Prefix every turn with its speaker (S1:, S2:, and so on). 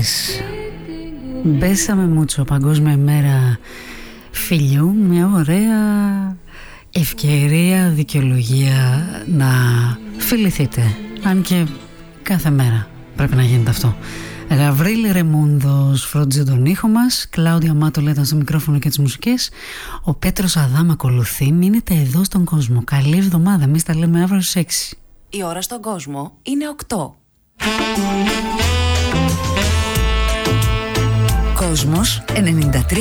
S1: Μουσικές. Μπέσαμε μούτσο, Παγκόσμια ημέρα φιλιού. Μια ωραία ευκαιρία, δικαιολογία να φιληθείτε. Αν και κάθε μέρα πρέπει να γίνεται αυτό. Γαβρίλη Ρεμούνδος φρόντιζε τον ήχο μας. Κλάουδια Μάτολα ήταν στο μικρόφωνο και τις μουσικές. Ο Πέτρος Αδάμ ακολουθεί. Μείνετε εδώ στον κόσμο. Καλή εβδομάδα. Εμείς τα λέμε αύριο στις 6.
S2: Η ώρα στον κόσμο είναι 8. Κόσμος 93.